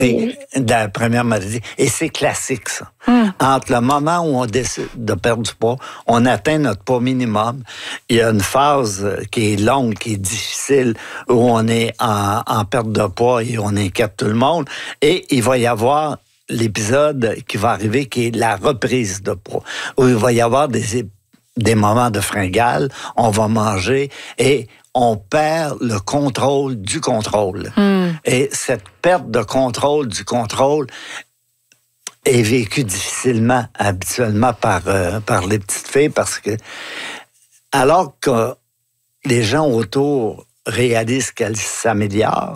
Et de la première maladie. Et c'est classique, ça. Entre le moment où on décide de perdre du poids, on atteint notre poids minimum. Il y a une phase qui est longue, qui est difficile, où on est en perte de poids et on inquiète tout le monde. Et il va y avoir l'épisode qui va arriver, qui est la reprise de poids, où il va y avoir des moments de fringale, on va manger et on perd le contrôle du contrôle. Et cette perte de contrôle du contrôle est vécue difficilement, habituellement, par les petites filles, parce que, alors que les gens autour réalisent qu'elles s'améliorent,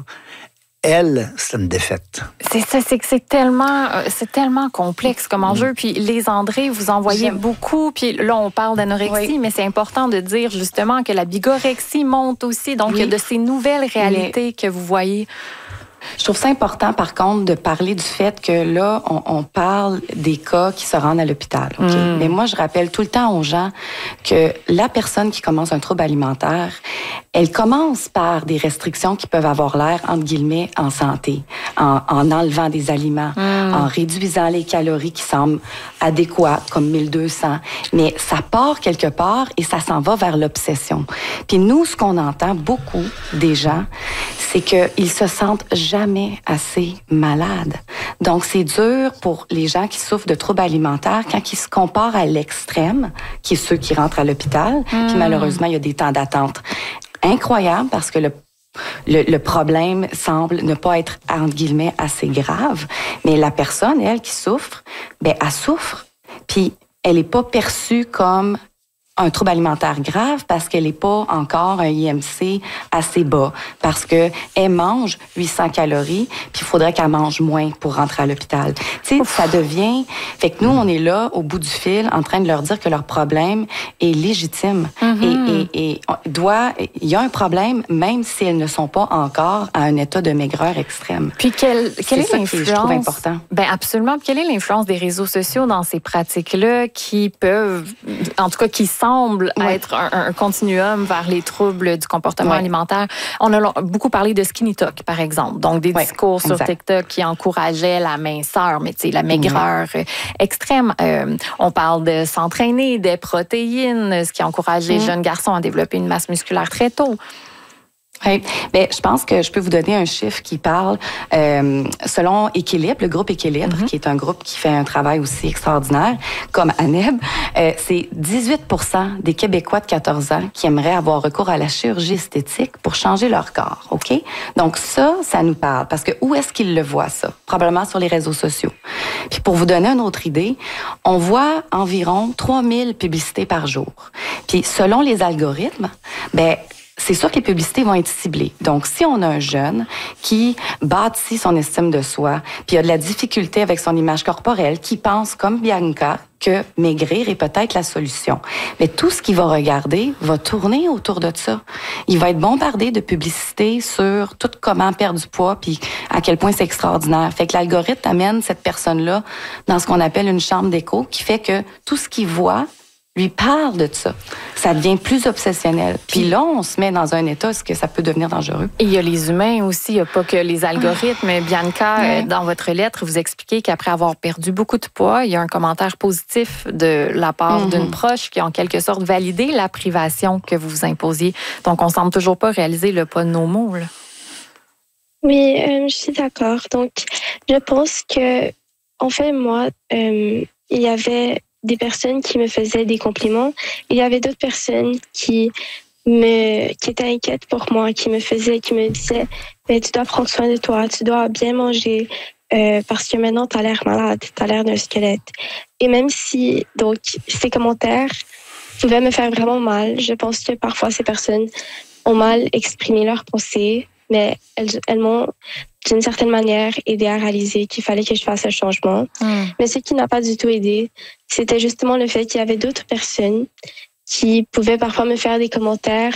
elle, c'est une défaite. C'est ça, c'est que c'est tellement complexe comme enjeu. Puis les André, vous en voyez beaucoup. Puis là, on parle d'anorexie, mais c'est important de dire justement que la bigorexie monte aussi. Donc, de ces nouvelles réalités que vous voyez. Je trouve ça important, par contre, de parler du fait que là, on parle des cas qui se rendent à l'hôpital. Okay? Mais moi, je rappelle tout le temps aux gens que la personne qui commence un trouble alimentaire, elle commence par des restrictions qui peuvent avoir l'air, entre guillemets, en santé, en enlevant des aliments, en réduisant les calories qui semblent adéquates, comme 1200. Mais ça part quelque part et ça s'en va vers l'obsession. Puis nous, ce qu'on entend beaucoup des gens, c'est qu'ils se sentent jamais assez malades. Donc, c'est dur pour les gens qui souffrent de troubles alimentaires quand ils se comparent à l'extrême, qui est ceux qui rentrent à l'hôpital. Puis malheureusement, il y a des temps d'attente incroyables parce que le problème semble ne pas être, entre guillemets, assez grave. Mais la personne, elle, qui souffre, elle souffre. Puis elle n'est pas perçue comme un trouble alimentaire grave parce qu'elle n'est pas encore un IMC assez bas, parce qu'elle mange 800 calories, puis il faudrait qu'elle mange moins pour rentrer à l'hôpital. Tu sais, ça devient... Fait que nous, on est là, au bout du fil, en train de leur dire que leur problème est légitime. Et il y a un problème, même si elles ne sont pas encore à un état de maigreur extrême. Puis quelle est l'influence? Je trouve important. Ben absolument. Puis quelle est l'influence des réseaux sociaux dans ces pratiques-là qui peuvent, en tout cas, qui semble être un continuum vers les troubles du comportement alimentaire. On a beaucoup parlé de skinny talk, par exemple. Donc, des discours sur TikTok qui encourageaient la minceur, mais tu sais, la maigreur extrême. On parle de s'entraîner, des protéines, ce qui encourage les jeunes garçons à développer une masse musculaire très tôt. Oui, bien, je pense que je peux vous donner un chiffre qui parle, selon Équilibre, le groupe Équilibre, qui est un groupe qui fait un travail aussi extraordinaire, comme ANEB, c'est 18% des Québécois de 14 ans qui aimeraient avoir recours à la chirurgie esthétique pour changer leur corps, OK? Donc ça nous parle, parce que où est-ce qu'ils le voient, ça? Probablement sur les réseaux sociaux. Puis pour vous donner une autre idée, on voit environ 3000 publicités par jour. Puis selon les algorithmes, ben c'est sûr que les publicités vont être ciblées. Donc, si on a un jeune qui bâtit son estime de soi, puis a de la difficulté avec son image corporelle, qui pense, comme Bianca, que maigrir est peut-être la solution. Mais tout ce qu'il va regarder va tourner autour de ça. Il va être bombardé de publicités sur tout comment perdre du poids, puis à quel point c'est extraordinaire. Fait que l'algorithme amène cette personne-là dans ce qu'on appelle une chambre d'écho, qui fait que tout ce qu'il voit lui parle de ça. Ça devient plus obsessionnel. Puis là, on se met dans un état, est-ce que ça peut devenir dangereux? Et il y a les humains aussi, il n'y a pas que les algorithmes. Bianca, dans votre lettre, vous expliquez qu'après avoir perdu beaucoup de poids, il y a un commentaire positif de la part d'une proche qui a en quelque sorte validé la privation que vous vous imposiez. Donc, on ne semble toujours pas réaliser le poids de nos mots, là. Oui, je suis d'accord. Donc, je pense que, en fait, moi, il y avait des personnes qui me faisaient des compliments. Il y avait d'autres personnes qui étaient inquiètes pour moi, qui me disaient, mais tu dois prendre soin de toi, tu dois bien manger, parce que maintenant, tu as l'air malade, tu as l'air d'un squelette. Et même si, donc, ces commentaires pouvaient me faire vraiment mal, je pense que parfois, ces personnes ont mal exprimé leurs pensées, mais elles m'ont, d'une certaine manière, aidé à réaliser qu'il fallait que je fasse un changement. Mais ce qui n'a pas du tout aidé, c'était justement le fait qu'il y avait d'autres personnes qui pouvaient parfois me faire des commentaires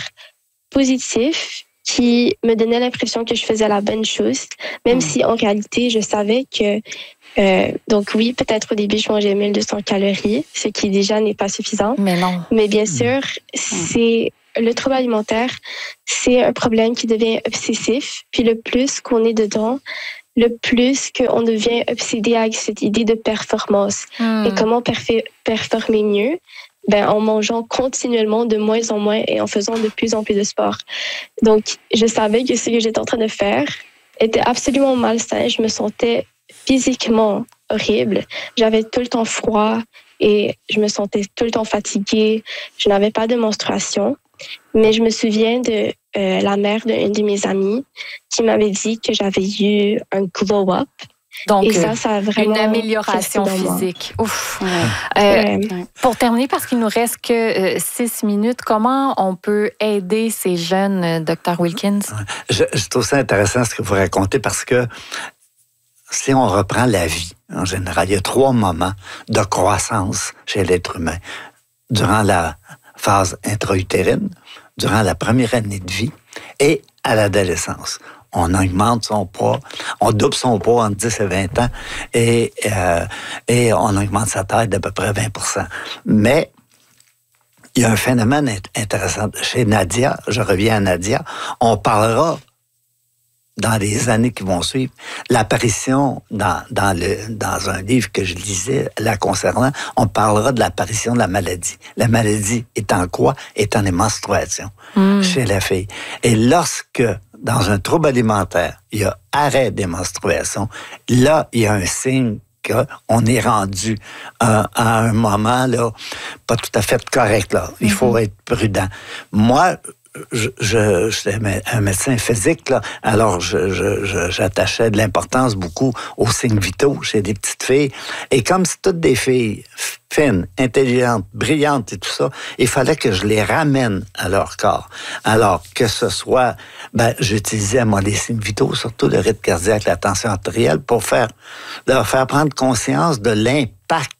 positifs qui me donnaient l'impression que je faisais la bonne chose, même si en réalité, je savais que... donc oui, peut-être au début, je mangeais 1200 calories, ce qui déjà n'est pas suffisant. Mais non. Mais bien sûr, c'est... Le trouble alimentaire, c'est un problème qui devient obsessif. Puis le plus qu'on est dedans, le plus qu'on devient obsédé avec cette idée de performance. Et comment performer mieux? En mangeant continuellement de moins en moins et en faisant de plus en plus de sport. Donc, je savais que ce que j'étais en train de faire était absolument malsain. Je me sentais physiquement horrible. J'avais tout le temps froid et je me sentais tout le temps fatiguée. Je n'avais pas de menstruation. Mais je me souviens de la mère d'une de mes amies qui m'avait dit que j'avais eu un glow-up. Donc, et ça a vraiment une amélioration physique. Ouf. Ouais. Pour terminer, parce qu'il nous reste que 6 minutes, comment on peut aider ces jeunes, Dr. Wilkins? Je trouve ça intéressant ce que vous racontez parce que si on reprend la vie, en général, il y a 3 moments de croissance chez l'être humain. Durant la phase intra-utérine, durant la première année de vie et à l'adolescence. On augmente son poids, on double son poids entre 10 et 20 ans et on augmente sa taille d'à peu près 20%. Mais il y a un phénomène intéressant. Chez Nadia, je reviens à Nadia, on parlera dans les années qui vont suivre, l'apparition dans un livre que je lisais la concernant, on parlera de l'apparition de la maladie. La maladie étant quoi? Étant les menstruations chez la fille. Et lorsque, dans un trouble alimentaire, il y a arrêt des menstruations, là, il y a un signe qu'on est rendu à un moment là, pas tout à fait correct. Là. Il faut être prudent. Moi, je suis un médecin physique, là, alors j'attachais de l'importance beaucoup aux signes vitaux chez des petites filles. Et comme c'est toutes des filles fines, intelligentes, brillantes et tout ça, il fallait que je les ramène à leur corps. Alors que ce soit, j'utilisais moi les signes vitaux, surtout le rythme cardiaque, la tension artérielle, pour leur faire prendre conscience de l'impact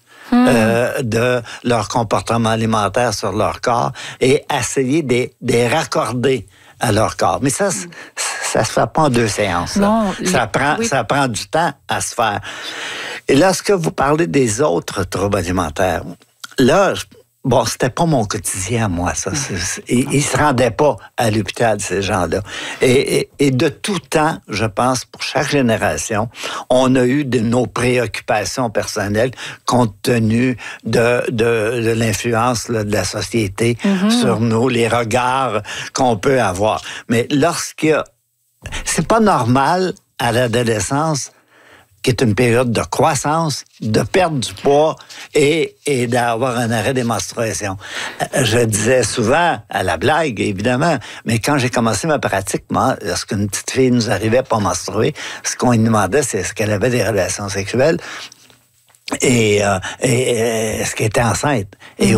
de leur comportement alimentaire sur leur corps et essayer de les raccorder à leur corps. Mais ça se fait pas en 2 séances. Non, ça prend du temps à se faire. Et lorsque vous parlez des autres troubles alimentaires, là, c'était pas mon quotidien, moi, ça. Ils se rendaient pas à l'hôpital, ces gens-là. Et de tout temps, je pense, pour chaque génération, on a eu nos préoccupations personnelles compte tenu de l'influence là, de la société sur nous, les regards qu'on peut avoir. Mais c'est pas normal à l'adolescence, qui est une période de croissance, de perdre du poids et d'avoir un arrêt des menstruations. Je disais souvent, à la blague, évidemment, mais quand j'ai commencé ma pratique, moi, lorsqu'une petite fille nous arrivait pas menstruer, ce qu'on lui demandait, c'est est-ce qu'elle avait des relations sexuelles et est-ce qu'elle était enceinte.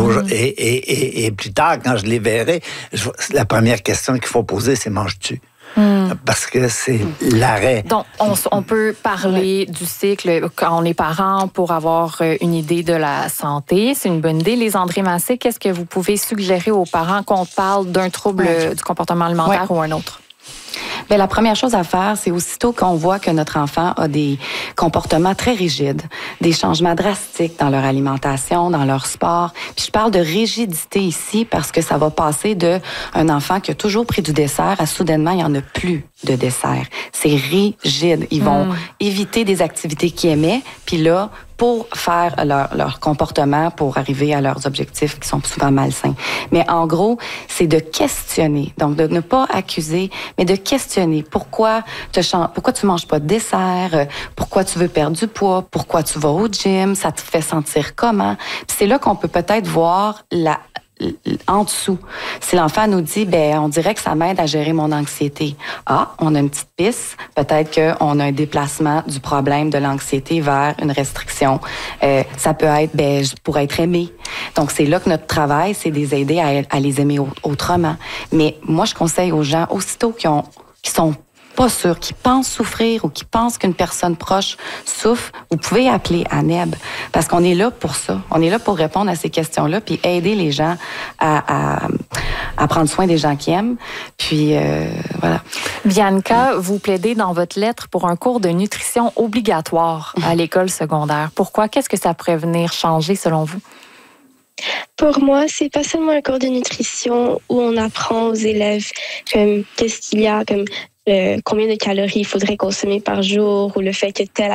Et plus tard, quand je les verrai, la première question qu'il faut poser, c'est « manges-tu » ? Parce que c'est l'arrêt. Donc, on peut parler du cycle quand on est parent pour avoir une idée de la santé. C'est une bonne idée. Les André Massé, qu'est-ce que vous pouvez suggérer aux parents quand on parle d'un trouble du comportement alimentaire ou un autre? Bien, la première chose à faire, c'est aussitôt qu'on voit que notre enfant a des comportements très rigides, des changements drastiques dans leur alimentation, dans leur sport. Puis je parle de rigidité ici parce que ça va passer de un enfant qui a toujours pris du dessert à soudainement, il n'y en a plus de dessert. C'est rigide. Ils vont éviter des activités qu'ils aimaient, puis là, pour faire leur comportement, pour arriver à leurs objectifs qui sont souvent malsains. Mais en gros, c'est de questionner. Donc, de ne pas accuser, mais de questionner. Pourquoi tu manges pas de dessert? Pourquoi tu veux perdre du poids? Pourquoi tu vas au gym? Ça te fait sentir comment? Puis c'est là qu'on peut peut-être voir en dessous. Si l'enfant nous dit, on dirait que ça m'aide à gérer mon anxiété. Ah, on a une petite piste. Peut-être qu'on a un déplacement du problème de l'anxiété vers une restriction. Ça peut être, pour être aimé. Donc, c'est là que notre travail, c'est de les aider à les aimer autrement. Mais moi, je conseille aux gens, aussitôt qui sont pas sûrs, qui pensent souffrir ou qui pensent qu'une personne proche souffre, vous pouvez appeler ANEB parce qu'on est là pour ça. On est là pour répondre à ces questions-là puis aider les gens à prendre soin des gens qui aiment. Puis, voilà. Bianca, vous plaidez dans votre lettre pour un cours de nutrition obligatoire à l'école secondaire. Pourquoi? Qu'est-ce que ça pourrait venir changer selon vous? Pour moi, c'est pas seulement un cours de nutrition où on apprend aux élèves qu'est-ce qu'il y a comme combien de calories il faudrait consommer par jour ou le fait que telle